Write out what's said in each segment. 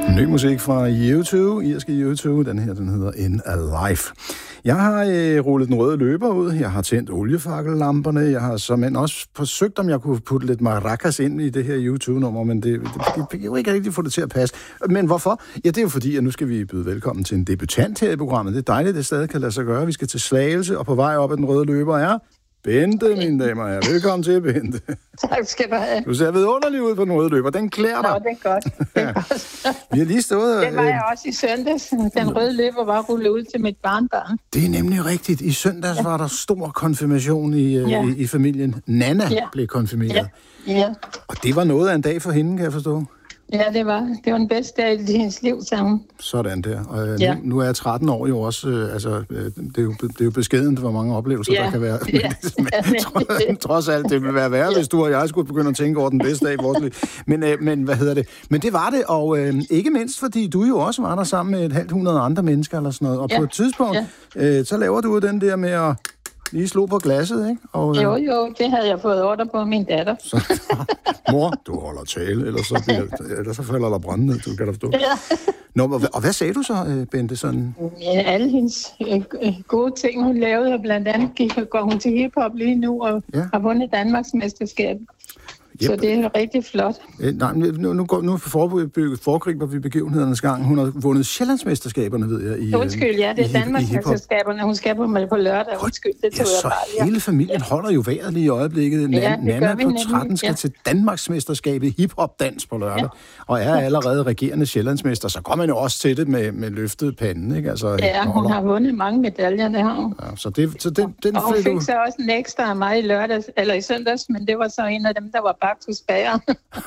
Ny musik fra U2, irske U2. Den hedder In Alive. Jeg har rullet den røde løber ud. Jeg har tændt oliefakkellamperne. Jeg har såmænd også forsøgt, om jeg kunne putte lidt maracas ind i det her U2-nummer, men det fik jo ikke rigtig få det til at passe. Men hvorfor? Ja, det er jo fordi, at nu skal vi byde velkommen til en debutant her i programmet. Det er dejligt, at det stadig kan lade sig gøre. Vi skal til Slagelse, og på vej op ad den røde løber er Bente, mine damer og herrer. Velkommen til, Bente. Tak skal du have. Du ser vidunderlig ud på den røde løber. Den klæder dig. Nå, det er godt. Det er godt. Vi har lige stået... Det var jeg også i søndags. Den røde løber var rullet ud til mit barnbarn. Det er nemlig rigtigt. I søndags var der stor konfirmation i familien. Nana blev konfirmeret. Ja. Og det var noget af en dag for hende, kan jeg forstå. Ja, det var den bedste dag i hendes liv sammen. Sådan der. Og nu er jeg 13 år jo også. Det er jo beskedent, hvor mange oplevelser der kan være. Men trods alt, det vil være værre, hvis du og jeg skulle begynde at tænke over den bedste dag i vores liv. Men hvad hedder det? Men det var det, og ikke mindst, fordi du jo også var der sammen med 500 andre mennesker eller sådan noget. Og på et tidspunkt, så laver du den der med at lige slå på glasset, ikke? Og, jo, det havde jeg fået ordre på min datter. Så, mor, du holder tale, ellers så falder der brænde ned, du kan da forstå. Ja. Nå, og hvad sagde du så, Bente? Sådan? Ja, alle hendes gode ting, hun lavede, og blandt andet går hun til hiphop lige nu, og har vundet Danmarks mesterskab. Yep. Så det er rigtig flot. Nu foregriber vi begivenhedernes gang. Hun har vundet Sjællandsmesterskaberne, ved jeg. Undskyld, ja, det er Danmarksmesterskaberne. Hun skal på lørdag. Undskyld, det tog jeg bare. Hele familien holder jo vejret lige i øjeblikket. Nana på 13 skal til Danmarksmesterskabet i hiphop-dans på lørdag. Og er allerede regerende Sjællandsmester. Så kommer man jo også til det med løftet panden, ikke? Altså, hun har vundet mange medaljer, det har hun. Ja, så den og hun fik så også en ekstra af mig i søndags, men det var så en af dem, der var bagt hos bager.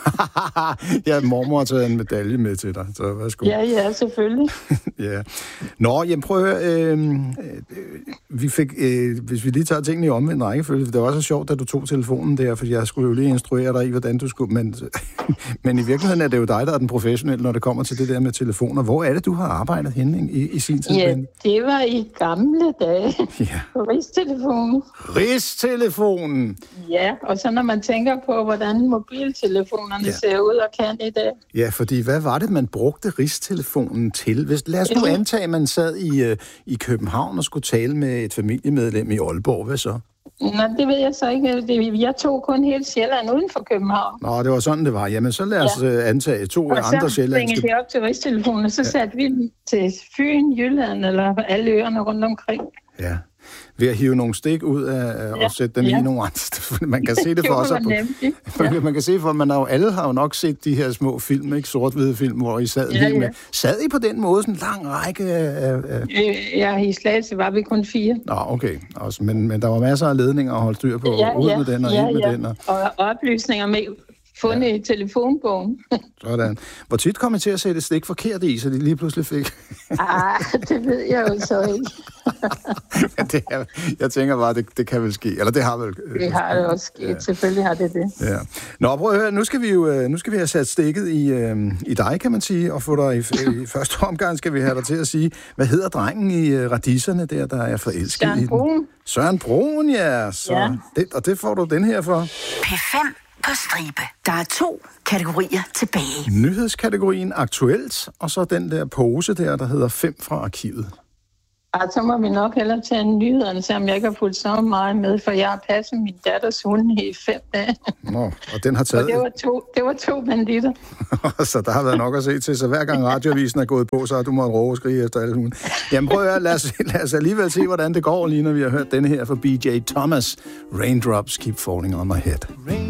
Ja, mormor har taget en medalje med til dig, så værsgo. Ja, selvfølgelig. Ja. Nå, jamen prøv at høre, vi fik, hvis vi lige tager tingene i omvendt rækkefølge, det var så sjovt, da du tog telefonen der, for jeg skulle jo lige instruere dig i, hvordan du skulle, men i virkeligheden er det jo dig, der er den professionelle, når det kommer til det der med telefoner. Hvor er det, du har arbejdet henne i sin tid? Ja, det var i gamle dage. Ja. På Rigstelefonen. Rigstelefonen! Ja, og så når man tænker på, hvordan mobiltelefonerne ser ud og kan i dag. Ja, fordi hvad var det, man brugte Rigstelefonen til? Lad os nu antage, at man sad i København og skulle tale med et familiemedlem i Aalborg. Hvad så? Nå, det ved jeg så ikke. Jeg tog kun hele Sjælland uden for København. Nå, det var sådan, det var. Jamen, så lad os antage to andre sjællandske... Og så ringede vi op til Rigstelefonen, og så satte vi til Fyn, Jylland eller alle øerne rundt omkring. Ja. Ved at hive nogle stik ud af og sætte dem i nogle andre. Man kan se det for sig. Man kan se for, at alle har jo nok set de her små film, ikke? Sort-hvide film, hvor I sad lige med. Sad I på den måde sådan en lang række af... Ja, i Slagelse var vi kun 4. Nå, okay. Også, men der var masser af ledninger at holde styr på. Ud med den og ind med den. Og oplysninger med fundet i telefonbogen. Sådan. Hvor tit kom I til at sætte stik forkert i, så de lige pludselig fik? Det ved jeg jo så ikke. Jeg tænker bare, det kan vel ske. Eller det har vel... Det har det også sket. Ja. Selvfølgelig har det det. Ja. Nå, prøv at høre. Nu skal vi have sat stikket i dig, kan man sige, og få dig i første omgang skal vi have dig til at sige, hvad hedder drengen i radisserne der er forelsket i den? Søren Brun. Søren Brun, ja. Og det får du den her for. P5 på stribe. Der er 2 kategorier tilbage. Nyhedskategorien aktuelt, og så den der pose der hedder 5 fra arkivet. Så må vi nok hellere tage nyhederne, selvom jeg ikke har fulgt så meget med, for jeg har passet min datters hund i 5 dage. Nå, og den har taget... Og det var 2 banditter. Så der har været nok at se til, så hver gang radioavisen er gået på, så har du måttet råbe og skrige efter alle hunden. Jamen prøv at lad os alligevel se, hvordan det går lige, når vi har hørt denne her fra BJ Thomas. Raindrops keep falling on my head.